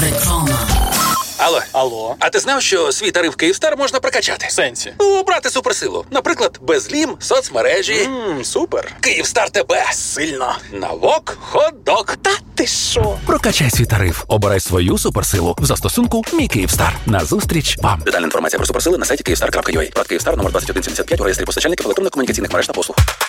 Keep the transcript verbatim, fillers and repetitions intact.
Реклама. Алло. Алло. А ти знав, що свій тариф Київстар можна прокачати? В сенсі? Ну, брати суперсилу. Наприклад, безлім, соцмережі. Ммм, супер. Київстар тебе. Сильно. Навок, хот-дог. Та ти що? Прокачай свій тариф. Обирай свою суперсилу в застосунку «Мій Київстар». Назустріч вам. Детальна інформація про суперсили на сайті київстар крапка ю а. Прат Київстар номер двадцять один сімдесят п'ять у реєстрі постачальників електронних комунікаційних мереж та послуг.